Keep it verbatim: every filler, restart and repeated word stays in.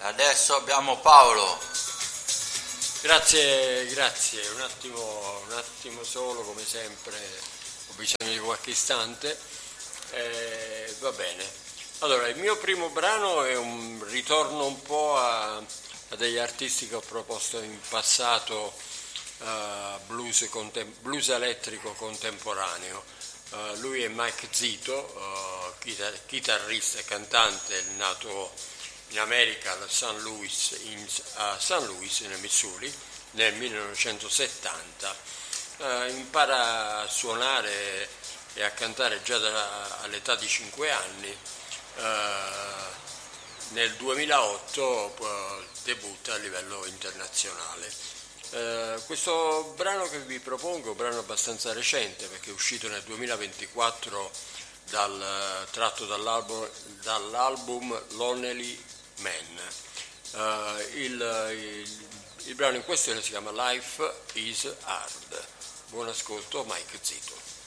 Adesso abbiamo Paolo. Grazie, grazie, un attimo, un attimo solo, come sempre, ho bisogno di qualche istante. Eh, va bene. Allora, il mio primo brano è un ritorno un po' a, a degli artisti che ho proposto in passato, uh, blues, contem- blues elettrico contemporaneo. Uh, lui è Mike Zito, uh, chitar- chitarrista e cantante, nato in America, a Saint Louis, in, a Saint Louis nel Missouri, nel millenovecentosettanta. Uh, impara a suonare e a cantare già da, all'età di cinque anni. Uh, nel duemilaotto uh, debutta a livello internazionale. Uh, questo brano che vi propongo è un brano abbastanza recente, perché è uscito nel duemilaventiquattro, dal, tratto dall'album, dall'album Lonely Man. Uh, il, il, il brano in questione si chiama Life is Hard. Buon ascolto, Mike Zito.